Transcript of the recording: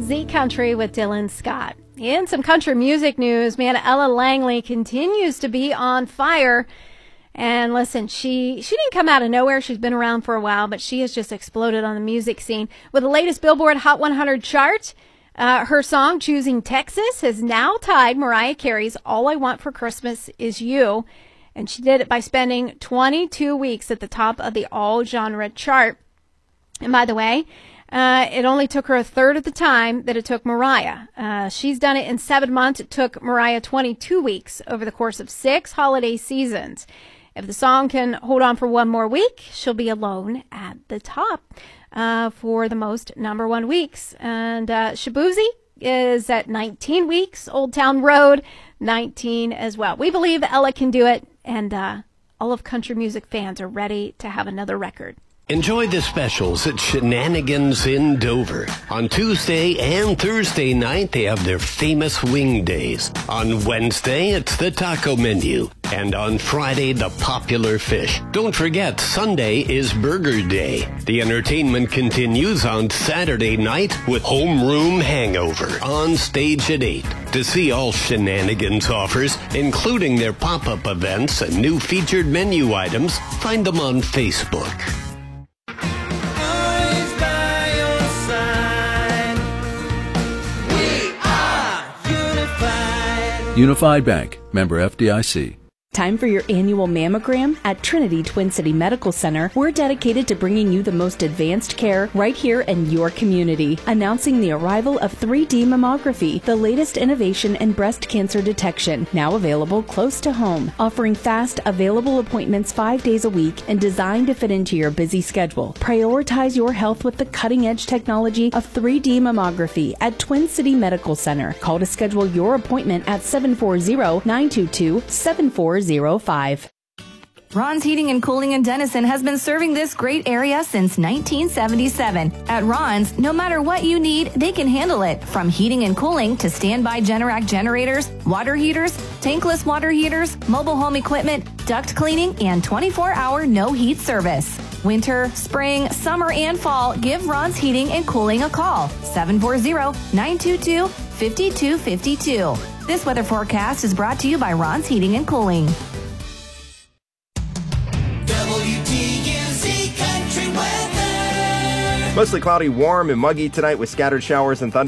Z Country with Dylan Scott. In some country music news, man, Ella Langley continues to be on fire. And listen, she didn't come out of nowhere. She's been around for a while, but she has just exploded on the music scene. With the latest Billboard Hot 100 chart, her song, Choosing Texas, has now tied Mariah Carey's All I Want for Christmas Is You. And she did it by spending 22 weeks at the top of the all-genre chart. And by the way, it only took her a third of the time that it took Mariah. She's done it in 7 months. It took Mariah 22 weeks over the course of 6 holiday seasons. If the song can hold on for one more week, she'll be alone at the top for the most #1 weeks. And Shaboozey is at 19 weeks. Old Town Road, 19 as well. We believe Ella can do it, and all of country music fans are ready to have another record. Enjoy the specials at Shenanigans in Dover. On Tuesday and Thursday night, they have their famous wing days. On Wednesday, it's the taco menu. And on Friday, the popular fish. Don't forget, Sunday is Burger Day. The entertainment continues on Saturday night with Homeroom Hangover on stage at 8. To see all Shenanigans offers, including their pop-up events and new featured menu items, find them on Facebook. Unified Bank, member FDIC. Time for your annual mammogram? At Trinity Twin City Medical Center, we're dedicated to bringing you the most advanced care right here in your community. Announcing the arrival of 3D mammography, the latest innovation in breast cancer detection, now available close to home. Offering fast, available appointments 5 days a week and designed to fit into your busy schedule. Prioritize your health with the cutting-edge technology of 3D mammography at Twin City Medical Center. Call to schedule your appointment at 740-922-7405. Ron's Heating and Cooling in Denison has been serving this great area since 1977. At Ron's, no matter what you need, they can handle it. From heating and cooling to standby Generac generators, water heaters, tankless water heaters, mobile home equipment, duct cleaning, and 24-hour no-heat service. Winter, spring, summer, and fall, give Ron's Heating and Cooling a call. 740-922-5252. This weather forecast is brought to you by Ron's Heating and Cooling. Mostly cloudy, warm, and muggy tonight with scattered showers and thunder.